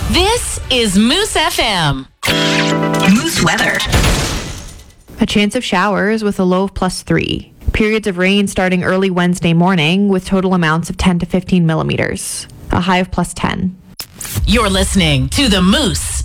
This is Moose FM. Moose weather. A chance of showers with a low of +3. Periods of rain starting early Wednesday morning with total amounts of 10 to 15 millimeters. A high of +10. You're listening to the Moose